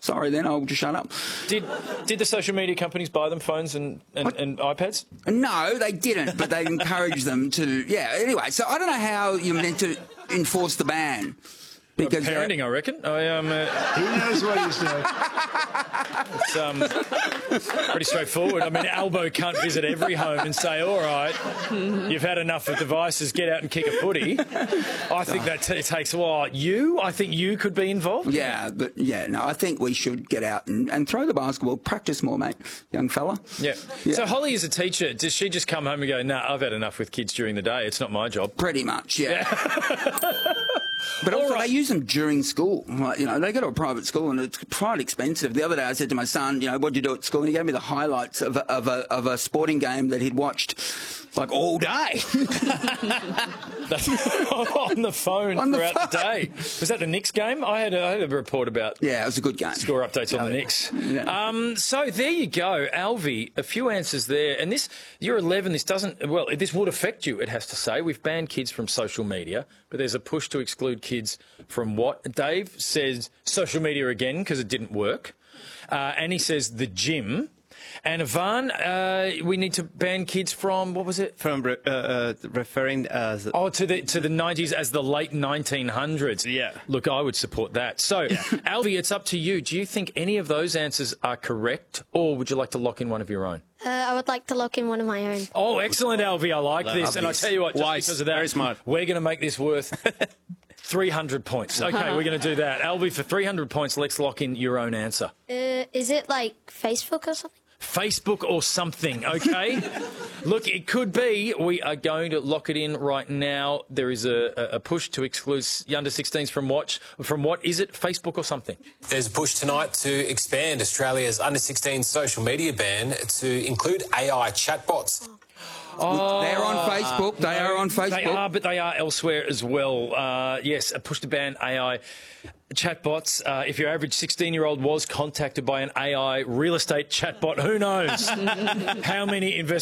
sorry then, I'll just shut up. Did the social media companies buy them phones and iPads? No, they didn't, but they encouraged them to. Yeah. Anyway, so I don't know how you're meant to enforce the ban. Because parenting, I reckon. He knows what he's doing. It's pretty straightforward. I mean, Albo can't visit every home and say, all right, you've had enough of devices, get out and kick a footy. I think that takes a while. I think you could be involved? Yeah, no, I think we should get out and throw the basketball, practice more, mate, young fella. Yeah. So Holly is a teacher. Does she just come home and go, nah, I've had enough with kids during the day. It's not my job? Pretty much, yeah. But also, they use them during school. Like, they go to a private school and it's quite expensive. The other day, I said to my son, what did you do at school? And he gave me the highlights of a sporting game that he'd watched like all day. On the phone throughout the day. Was that the Knicks game? I had a report about. Yeah, it was a good game. Score updates on the Knicks. Yeah. So there you go, Alvy. A few answers there. And you're 11. This would affect you. It has to say we've banned kids from social media, but there's a push to exclude kids from what? Dave says social media again because it didn't work, and he says the gym. And Ivan, we need to ban kids from, what was it? From referring to the 90s as the late 1900s. Yeah. Look, I would support that. So, Alvy, it's up to you. Do you think any of those answers are correct, or would you like to lock in one of your own? I would like to lock in one of my own. Oh, excellent, Alvy. I like this. And I tell you what, just because of that, very smart. We're going to make this worth 300 points. Okay, we're going to do that. Alvy, for 300 points, let's lock in your own answer. Is it like Facebook or something? Facebook or something, okay? Look, it could be. We are going to lock it in right now. There is a push to exclude the under-16s from what is it, Facebook or something? There's a push tonight to expand Australia's under-16 social media ban to include AI chatbots. Oh, they're on Facebook. They are on Facebook. They are, but they are elsewhere as well. Yes, a push to ban AI chatbots. If your average 16-year-old was contacted by an AI real estate chatbot, who knows how many investment